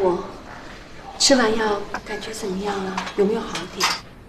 伯，吃完药感觉怎么样了？有没有好点？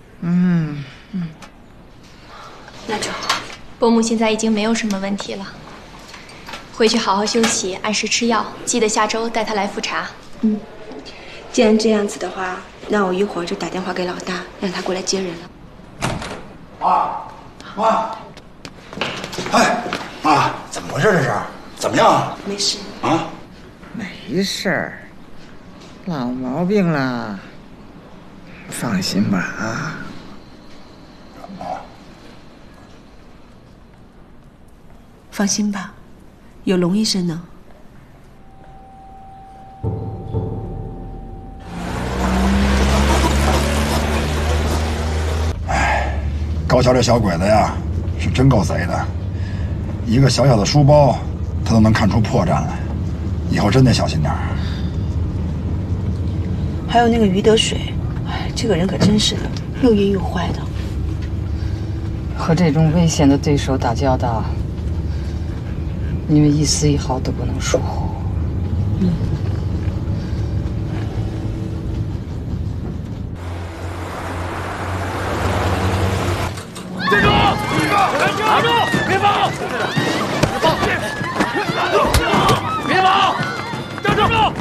那就好。 伯母现在已经没有什么问题了，回去好好休息，按时吃药，记得下周带她来复查。 既然这样子的话，那我一会儿就打电话给老大，让他过来接人了。 妈，哎，妈，怎么回事？这是怎么样？ 没事啊， 没事儿，老毛病了，放心吧啊。 放心吧，有龙医生呢。 高桥这小鬼子呀，是真够贼的，一个小小的书包，他都能看出破绽来，以后真得小心点儿。 还有那个于德水，哎，这个人可真是的，又阴又坏的。 和这种危险的对手打交道，你们一丝一毫都不能疏忽。 站住！站住！别跑！别跑！站住！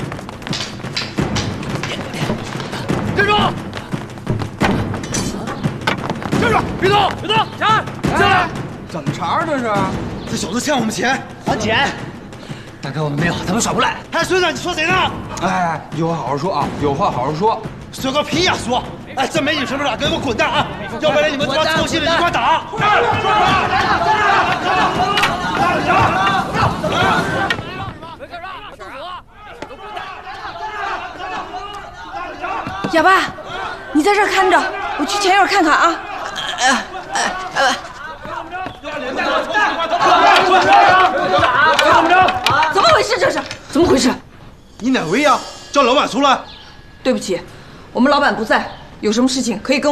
站住！站住！别动！别动！下来！ 怎么茬这是？这小子欠我们钱， 还钱？大哥，我们没有，他们耍无赖。 哎，孙子，你说谁呢？哎，有话好好说啊，有话好好说。说个屁呀，说！哎，这没你什么事，给我滚蛋啊！要不然你们他妈操心了，一块打！ 哑巴，你在这儿看着，我去前院看看啊。怎么回事？这是怎么回事？ 你哪位呀？叫老板出来。 对不起，我们老板不在，有什么事情可以跟我